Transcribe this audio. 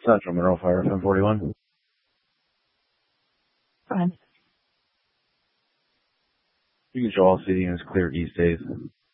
Central Mineral Fire, FM 41. Fine. You can show all seating is clear east days.